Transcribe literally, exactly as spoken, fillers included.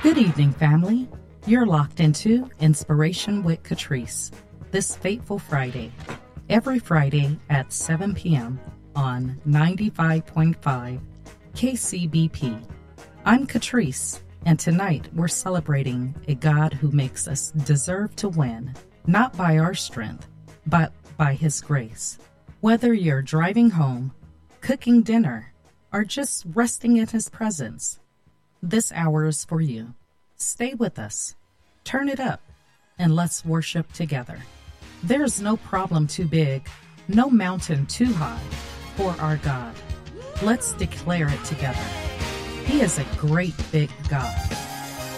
Good evening, family. You're locked into Inspiration with Catrice this fateful Friday. Every Friday at seven p.m. on ninety-five point five K C B P. I'm Catrice, and tonight we're celebrating a God who makes us deserve to win, not by our strength, but by His grace. Whether you're driving home, cooking dinner, or just resting in His presence, this hour is for you. Stay with us, turn it up, and let's worship together. There's no problem too big, no mountain too high for our God. Let's declare it together. He is a great big God.